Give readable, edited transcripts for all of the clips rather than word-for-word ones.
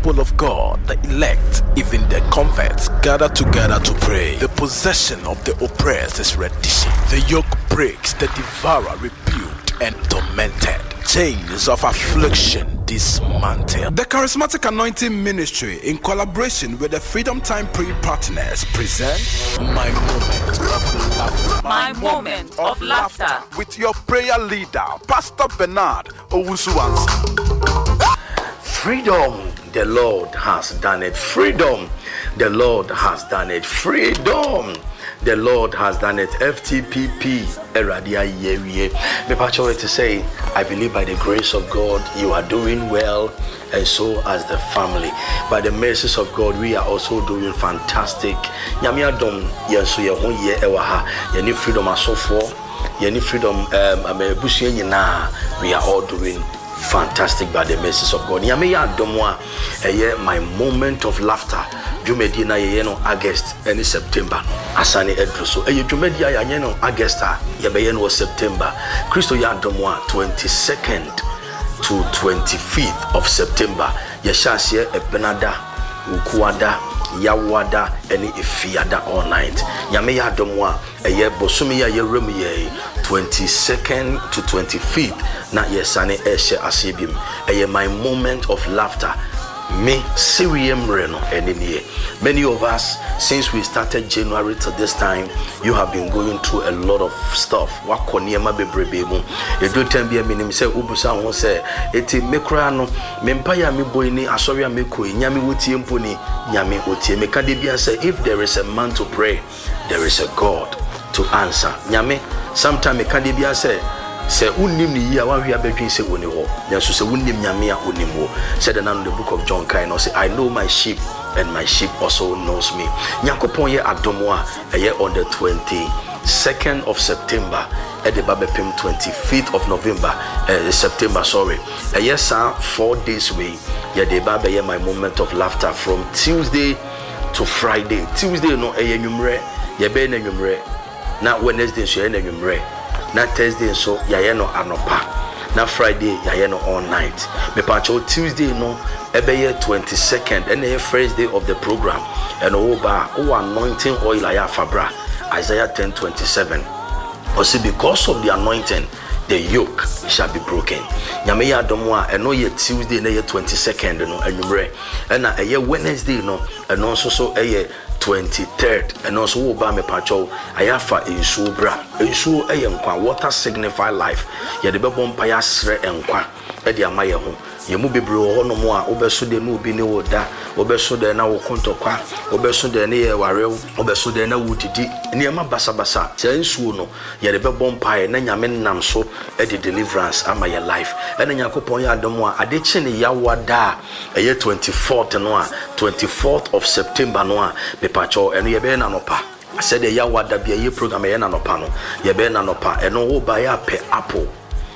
people of God, the elect, even the converts, gather together to pray. The possession of the oppressed is reddition. The yoke breaks, the devourer rebuked and tormented. Chains of affliction dismantled. The Charismatic Anointing Ministry, in collaboration with the Freedom Time Prayer Partners, present My Moment of Laughter. My Moment of Laughter. With your prayer leader, Pastor Bernard Owusu-Ansah. Freedom, the Lord has done it. Freedom, the Lord has done it. Freedom, the Lord has done it. FTPP, Eradia Yewie. Me pacho to say, I believe by the grace of God, you are doing well, and so as the family. By the mercies of God, we are also doing fantastic. Nyamia dom yenso ye ho ye ewaha. Ye ni freedom asofo, ye ni freedom amebusu nyina. We are all doing fantastic by the mercies of God. Nyamia domwa my moment of laughter. Jumedi na ye no August and September. Asani edruso. Jumedi ya ye no August ye be no September. Christo ya domwa 22nd to 25th of September. Ye shasye ebenada ukuada yawada eni ifiada all night. Nyame ya domwa bosumi ya remu ye 22nd to 25th na yesane eshe asibim. My moment of laughter. Me Syrian Reno and many of us, since we started January to this time, you have been going through a lot of stuff. Wakoniema bebrebe. You do tell me a minimum say ubusa won say eti mekra no mempaya me boy ni asoria mekoi nyame wotie mponi nyame otie meka de bia say if there is a man to pray, there is a God to answer. Nyame sometime meka de bia say unim ni ya wan hia bedwin se woni ho nso se unim nyame a onim ho said in the book of John kind no say I know my sheep and my sheep also knows me. Nyakopon ye adomo a on the 22nd of September at the Babepim 25th of November September sorry yes 4 days away ye the Baba ye my moment of laughter from Tuesday to Friday. Tuesday no enwumre ye be na enwumre na Wednesday so ye na enwumre na Thursday so yaye no anopa na Friday yaye no all night. Me pacho Tuesday no ebeye 22nd and the first day of the program and oba anointing oil aya fabra Isaiah 10:27. Also because of the anointing the yoke shall be broken. Nyame ya domwa eno ye Tuesday na ye 22nd no anwumre na eye Wednesday no eno so 23rd and also oba me pacho ayafa ensuo bra ensuo nkwa water signify life ye de bebo mpa ya sre nkwa e de amaye ho ye mu bebre ho no mo a obeso de no obi ne woda obeso de na wo kontokwa obeso de ne ye warew obeso de na wudidi ne ma basa se ensuo no ye de bebo mpa ye na nyame nam so e de deliverance ama ye life e na yakopon ya adomo a ade chi ne ya wada e ye 24th no a 24th of September no a pacho eno ye be na nopa I said the yawada be a program ye na nopa no ye be na nopa eno wo ba ya pe apple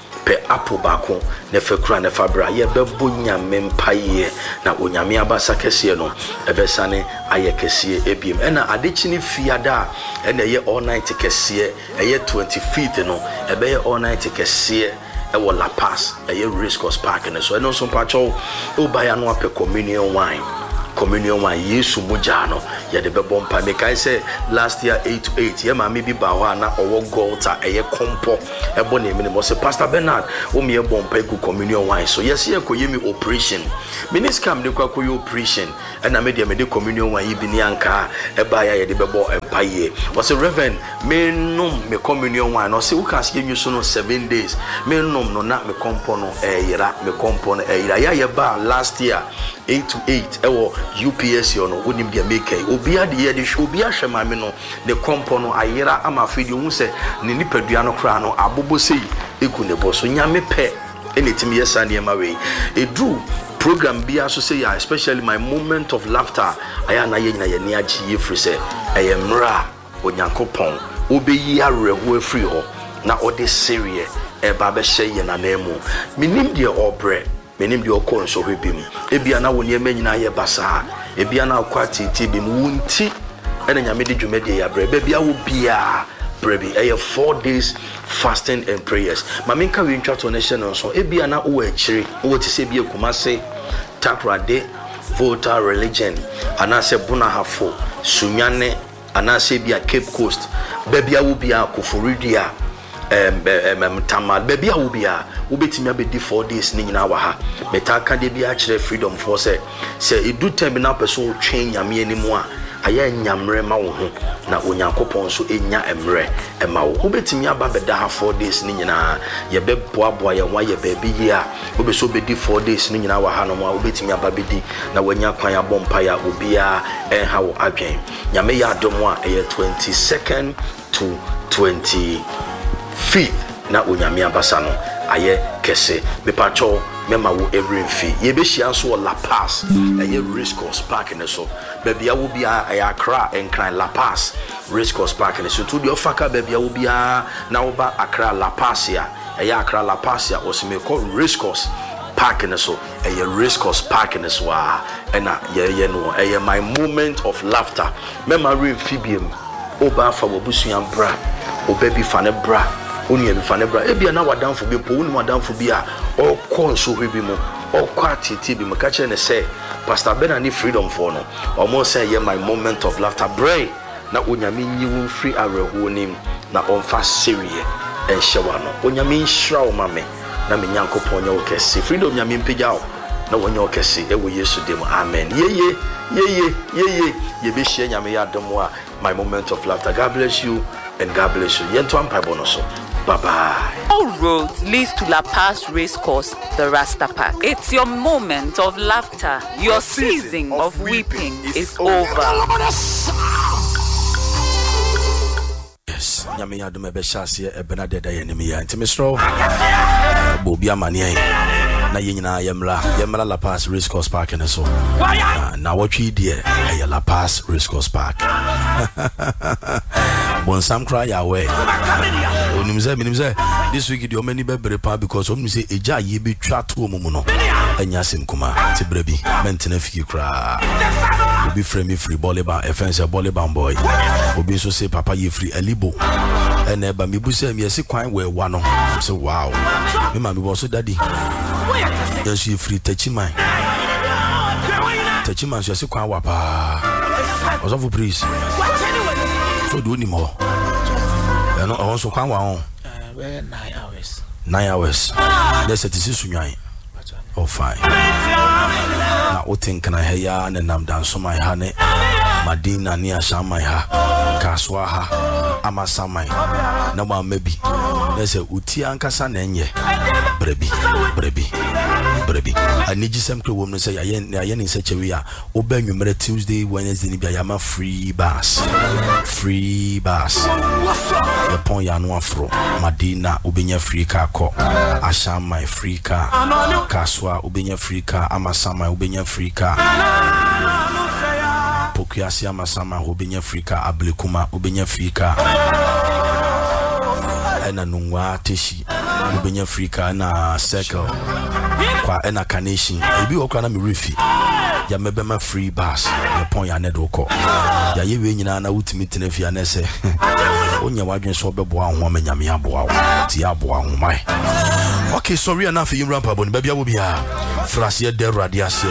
bako ne fekura ne fabra ye be bonya mempaye na onyame abasa kese no ebesane aye kese ebiem ena adechi ne fiada ena ye all night kese ye 25th no ebe ye all night kese ewo La Paz ye Race Course Park ne so eno so pacho o ba ya no ape communion wine Yesu mujano ya de bebo mpa me kai say last year 8 ye ma me bi ba ho na owo golta eye kompo ebo na emi mo say Pastor Bernard o me ebo mpa ku communion wine so yes ye ko yemi operation minis kam de kwa operation na me de communion wine bi ni anka e ba ya ye de bebo mpa ye o say Reverend me nom me communion wine no say u kan say so no 7 days me nom no na me kompo no eyira me kompo no eyira ya ye ba last year 8 to 8 ewo UPS yo no wonim dia make obi ade ye de hwe obi ahwe ma me no ne kompo no ayera ama fidi hu se ne nipadua no kra no abobo sei eku ne bo so nyame pe enetimi yesa ne ma we edu program bia so say especially my moment of laughter aya na ye nyina ye ne agi ye free se eyemra onyankopon obeyi areho afri ho na ode serie e ba be hye ye na nemu minim de obre menim de okon so hwebim ebia na woni emanyina ye basa ebia na akwati tibim wunti ene nyame de dwumade ya bre bia wo bia brebi 4 days fasting and prayers maminka we ntwa to nation so ebia na wo achiri wo ti se bia kumase takrade Volta religion anase Bunahafo Sunyane anase bia Cape Coast baby a wo bia Koforidia Tamal baby a wo bia wo betimi abedi 4 days ni nyina wa ha metaka de bia kire freedom for say edu time na person twen nyame animu a aya nyamre ma wo ho na onyankopon so enya emre ema wo betimi aba beda ha 4 days ni nyina ye beboaboa ye wa ye baby ye a wo be so bedi 4 days ni nyina wa ha no mo betimi aba bedi na wanya kwan abompa ya obia enha wo adwen nyame ya adom a 22nd to 25th na onyame abasa no aye kese mepacho mema wo every fee ye be hia so La Paz aye Race Course Park ne so baby a wo bia aye Accra enkran La Paz Race Course Park ne so to the ofaka baby a wo bia na wo ba Accra La Paz ya aye Accra La Paz ya osimeko Race Course Park ne so aye Race Course Park ne so na ye no aye my moment of laughter mema re fibiem oba fa wo busuan bra obabi fa ne bra oni e fa ne bra e bia na wadanfo bi po oni wadanfo bi a o konso hwebi mu o kwatiti bi maka kire ne say Pastor Benani freedom for no omo say ye my moment of laughter bray na onyame nyiwu free areho nim na onfa serie en hyewa no onyame nhira o mame na me nyankopon nya wo kese freedom nyame mpegya o na wonye o kese e wo Yesu dem amen ye be share nyame ya dom a my moment of laughter. God bless you and God bless you. Yento ampa bonoso. Bye bye. All roads leads to La Paz Race Course, the Rasta Park. It's your moment of laughter. Your season of weeping is over. Yes, nyame ya dum ebe hyase e bena deda ye nim ya ntimistro bobia mane na yenyina yemla La Paz Race Course Park ne so na watwi die e La Paz Race Course Park bon sam cry away onimze this week the many bebre pa because onimze eja ye be twa to omumu no anya sem kuma te brebi mentena fiki kra obi frame free volleyball offense volleyball boy obi so say papa ye free alibo ene ba mebu say me yesi kwan we wa no so wow me ma me bo so daddy yes you free tachiman so yesi kwan wa pa ozo for please so do ni mo no I want so kwan wa on 9 hours let's say this is sunyan oh fine na o think na heya na nam dan so my ha ne madina ni asha my ha kaswa ha amasamai na ma mebi na se uti ankasa na enye brebi aniji sem kro wom no say aye ni se chewi a obanwumere Tuesday Wednesday ni bia ya ma free bus ya pon ya no afro madina obenya free car ko asha my free car kaswa obenya free car amasamai obenya free car Pokiasi amasama obenya free car ablekuma obenya free car ena nungwa teshi obenya free car na circle kwa ena carnation ebi okra na me refi ya mebema free bus ya pon ya nedoko ya yewe nyina na utimi tenafia na se onya wadwen so bebo ahwo amanyame aboa ti aboa ho mai okay sorry enough you rampa boni babia wo bia frasie de radiase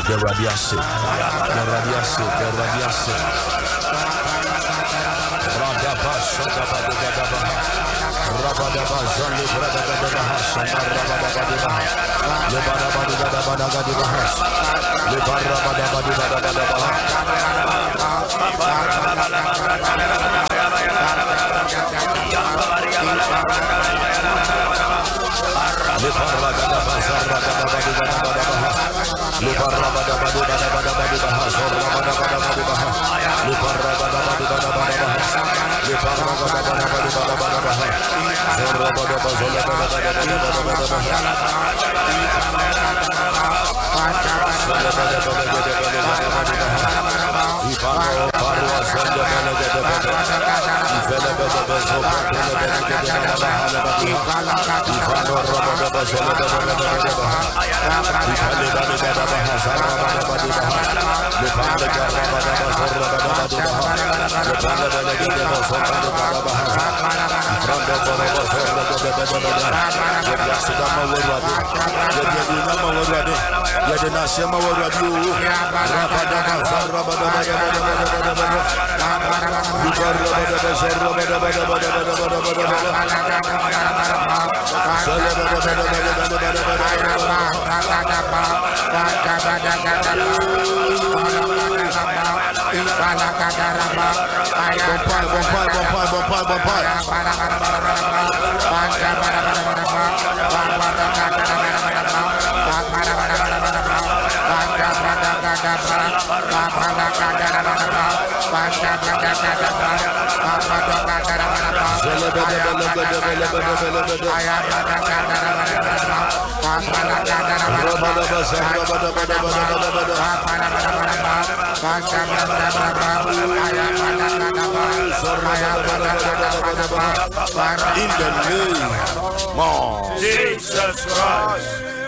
In the name of Jesus Christ.